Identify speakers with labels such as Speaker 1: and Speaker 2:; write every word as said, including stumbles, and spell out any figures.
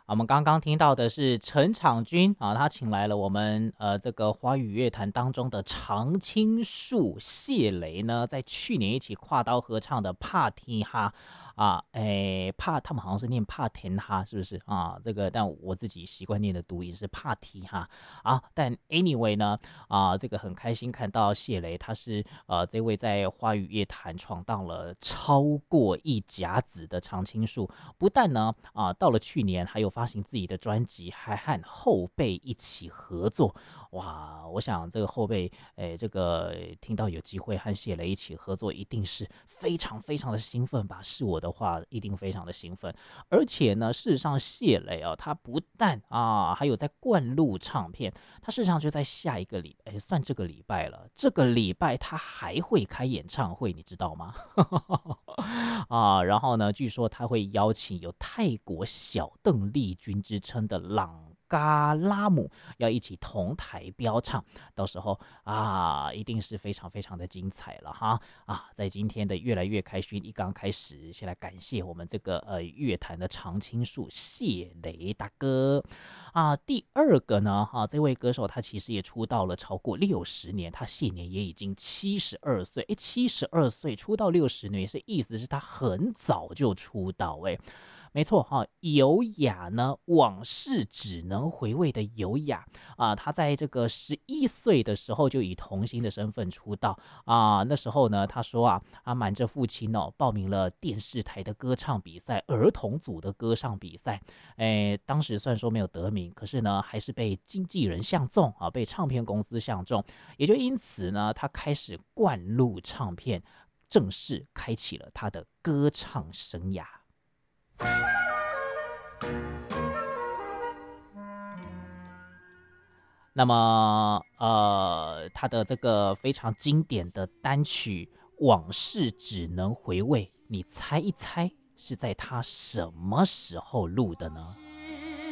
Speaker 1: 我们刚刚听到的是陈场君啊，他请来了我们呃这个华语乐坛当中的常青树谢雷呢，在去年一起跨刀合唱的《帕提哈》啊，诶，帕他们好像是念帕田哈，是不是啊？这个，但我自己习惯念的读音是帕提哈啊。但 anyway 呢，啊，这个很开心看到谢雷，他是呃这位在华语乐坛闯荡了超过一甲子的常青树。不但呢啊，到了去年还有发行自己的专辑，还和后辈一起合作。哇，我想这个后辈，诶，这个听到有机会和谢雷一起合作，一定是非常非常的兴奋吧？是我的话，一定非常的兴奋。而且呢，事实上谢雷啊，他不但啊，还有在灌录唱片，他事实上就在下一个礼，哎，算这个礼拜了，这个礼拜他还会开演唱会，你知道吗？啊，然后呢，据说他会邀请有泰国小邓丽君之称的朗嘎拉姆要一起同台飙唱，到时候啊，一定是非常非常的精彩了哈！啊，在今天的越来越开心一刚开始，先来感谢我们这个呃乐坛的常青树谢雷大哥啊。第二个呢，哈、啊，这位歌手他其实也出道了超过六十年，他现年也已经七十二岁，哎，七十二岁出道六十年，是意思是他很早就出道，哎。没错哈，优雅呢，往事只能回味的优雅啊，他在这个十一岁的时候就以童星的身份出道啊。那时候呢，他说啊，他瞒着父亲哦，报名了电视台的歌唱比赛，儿童组的歌唱比赛。哎，当时虽然说没有得名，可是呢，还是被经纪人相中啊，被唱片公司相中，也就因此呢，他开始灌录唱片，正式开启了他的歌唱生涯。那么，呃，他的这个非常经典的单曲《往事只能回味》，你猜一猜是在他什么时候录的呢？